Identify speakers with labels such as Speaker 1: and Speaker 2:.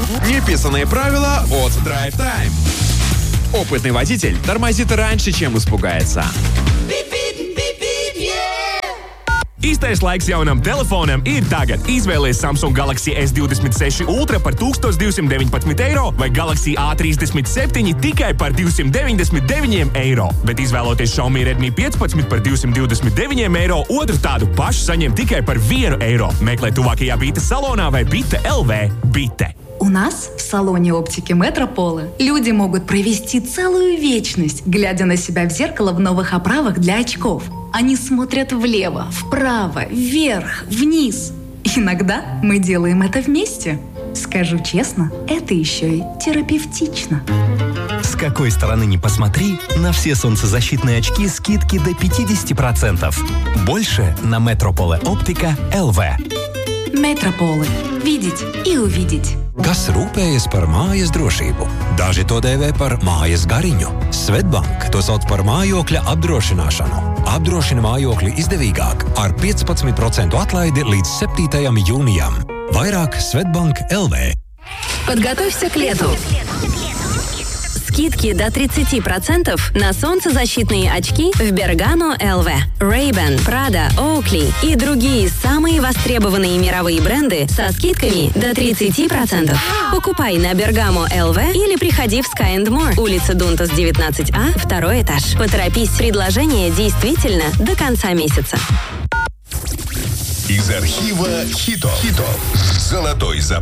Speaker 1: Неписанные правила от Drive Time. Опытный водитель тормозит раньше, чем испугается.
Speaker 2: Īstais laiks jaunam telefonam ir tagad. Izvēlies Samsung Galaxy S26 Ultra par 1219 eiro vai Galaxy A37 tikai par 299 eiro. Bet izvēloties Xiaomi Redmi 15 par 229 eiro, otru tādu pašu saņem tikai par 1 eiro. Meklē tuvākajā Bite salonā vai Bite LV. Bite.
Speaker 3: У нас в салоне оптики Метрополы люди могут провести целую вечность, глядя на себя в зеркало в новых оправах для очков. Они смотрят влево, вправо, вверх, вниз. Иногда мы делаем это вместе. Скажу честно, это еще и терапевтично.
Speaker 4: С какой стороны ни посмотри, на все солнцезащитные очки скидки до 50%. Больше на Метрополе Оптика ЛВ.
Speaker 3: Метрополы. Видеть и увидеть.
Speaker 5: Kas rūpējas par mājas drošību? Daži to dēvē par mājas gariņu. Svetbank to sauc par mājokļa apdrošināšanu. Apdrošina mājokļu izdevīgāk ar 15% atlaidi līdz 7. jūnijam. Vairāk Svetbank LV.
Speaker 6: Подготовься к лету. Скидки до 30% на солнцезащитные очки в Bergamo LV, Ray-Ban, Prada, Oakley и другие самые востребованные мировые бренды со скидками до 30%. Покупай на Bergamo LV или приходи в Sky & More, улица Дунтас, 19А, 2 этаж. Поторопись, предложение действительно до конца месяца.
Speaker 7: Из архива хитов. Золотой запас.